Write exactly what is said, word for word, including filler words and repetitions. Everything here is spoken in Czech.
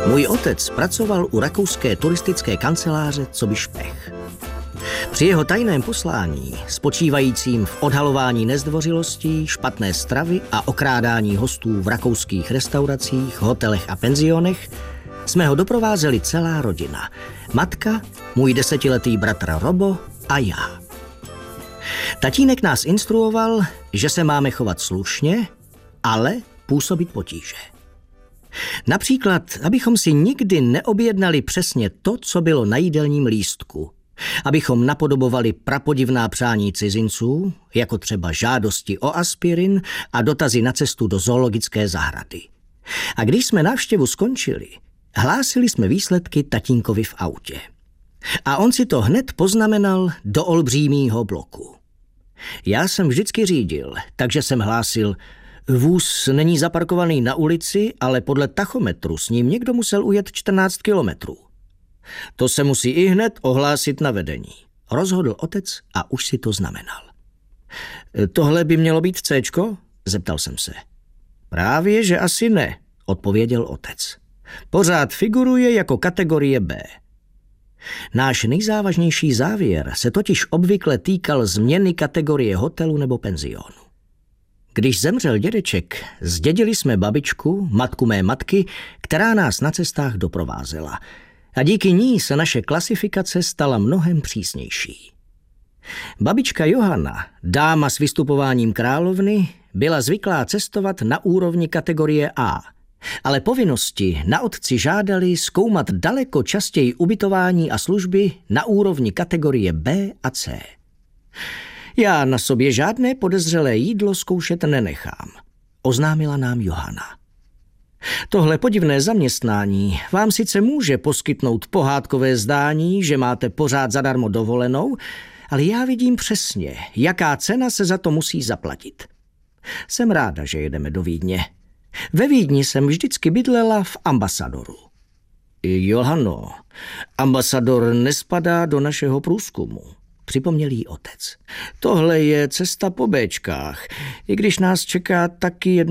Můj otec pracoval u rakouské turistické kanceláře coby špech. Při jeho tajném poslání, spočívajícím v odhalování nezdvořilostí, špatné stravy a okrádání hostů v rakouských restauracích, hotelech a penzionech, jsme ho doprovázeli celá rodina. Matka, můj desetiletý bratr Robo a já. Tatínek nás instruoval, že se máme chovat slušně, ale působit potíže. Například, abychom si nikdy neobjednali přesně to, co bylo na jídelním lístku. Abychom napodobovali prapodivná přání cizinců, jako třeba žádosti o aspirin a dotazy na cestu do zoologické zahrady. A když jsme návštěvu skončili, hlásili jsme výsledky tatínkovi v autě. A on si to hned poznamenal do olbřímýho bloku. Já jsem vždycky řídil, takže jsem hlásil: vůz není zaparkovaný na ulici, ale podle tachometru s ním někdo musel ujet čtrnáct kilometrů. To se musí i hned ohlásit na vedení, rozhodl otec a už si to znamenal. Tohle by mělo být Céčko? Zeptal jsem se. Právě, že asi ne, odpověděl otec. Pořád figuruje jako kategorie B. Náš nejzávažnější závěr se totiž obvykle týkal změny kategorie hotelu nebo penzionu. Když zemřel dědeček, zdědili jsme babičku, matku mé matky, která nás na cestách doprovázela. A díky ní se naše klasifikace stala mnohem přísnější. Babička Johana, dáma s vystupováním královny, byla zvyklá cestovat na úrovni kategorie A, ale povinnosti na otci žádali zkoumat daleko častěji ubytování a služby na úrovni kategorie B a C. Já na sobě žádné podezřelé jídlo zkoušet nenechám, oznámila nám Johana. Tohle podivné zaměstnání vám sice může poskytnout pohádkové zdání, že máte pořád zadarmo dovolenou, ale já vidím přesně, jaká cena se za to musí zaplatit. Jsem ráda, že jedeme do Vídně. Ve Vídni jsem vždycky bydlela v Ambasadoru. Johano, Ambasador nespadá do našeho průzkumu, připomněl jí otec. Tohle je cesta po béčkách, i když nás čeká taky jedna